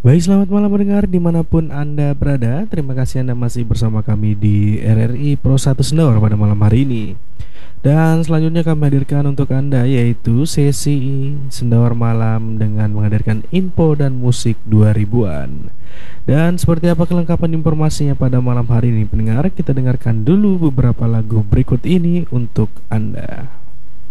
Baik, selamat malam pendengar dimanapun Anda berada. Terima kasih Anda masih bersama kami di RRI Pro 1 Sendor pada malam hari ini. Dan selanjutnya kami hadirkan untuk Anda yaitu sesi Sendor Malam dengan menghadirkan info dan musik 2000-an. Dan seperti apa kelengkapan informasinya pada malam hari ini pendengar, kita dengarkan dulu beberapa lagu berikut ini untuk Anda.